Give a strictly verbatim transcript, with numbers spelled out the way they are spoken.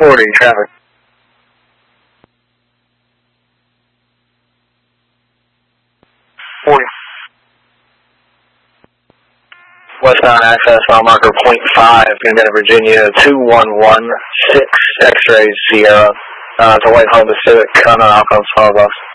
forty, traffic. forty. Westbound access, mile marker point five, going to Virginia two one one six, X-ray Sierra. Uh, it's a white Honda Civic coming off on Starbucks.